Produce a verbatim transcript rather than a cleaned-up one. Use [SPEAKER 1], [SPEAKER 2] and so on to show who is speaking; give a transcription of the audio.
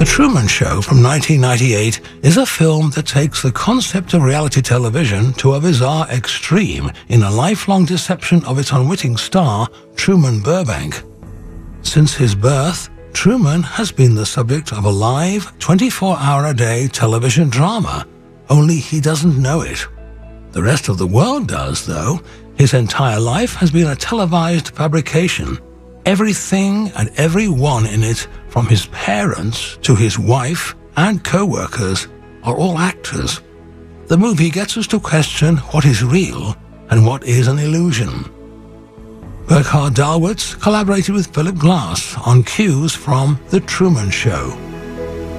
[SPEAKER 1] The Truman Show from nineteen ninety-eight is a film that takes the concept of reality television to a bizarre extreme in a lifelong deception of its unwitting star, Truman Burbank. Since his birth, Truman has been the subject of a live, twenty-four hour a day television drama, only he doesn't know it. The rest of the world does, though. His entire life has been a televised fabrication. Everything and everyone in it, from his parents to his wife and co-workers, are all actors. The movie gets us to question what is real and what is an illusion. Burkhard Dalwitz collaborated with Philip Glass on cues from The Truman Show.